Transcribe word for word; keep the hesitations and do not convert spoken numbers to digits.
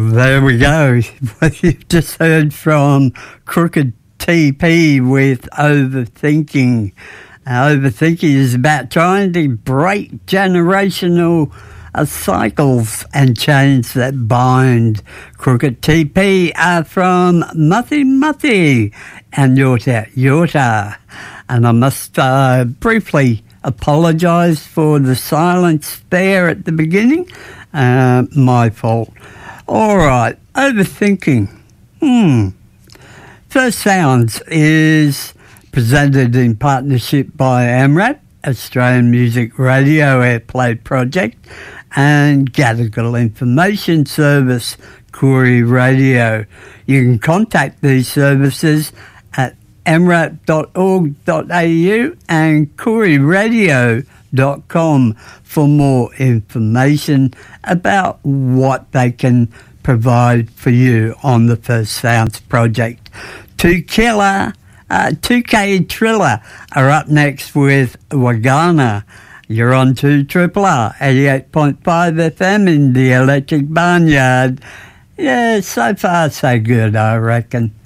There we go. You've just heard from Crooked T P with Overthinking. Uh, overthinking is about trying to break generational uh, cycles and chains that bind. Crooked T P are from Muthi Muthi and Yorta Yorta. And I must uh, briefly apologise for the silence there at the beginning. Uh, my fault. All right, Overthinking. Hmm. First Sounds is presented in partnership by AMRAP, Australian Music Radio Airplay Project, and Gadigal Information Service, Koori Radio. You can contact these services at amrap dot org dot a u and koori radio dot com for more information about what they can provide for you on the First Sounds project. Two Killer, uh, two K Triller are up next with Wagana. You're on to Triple R, eighty-eight point five F M in the Electric Barnyard. Yeah, so far so good, I reckon.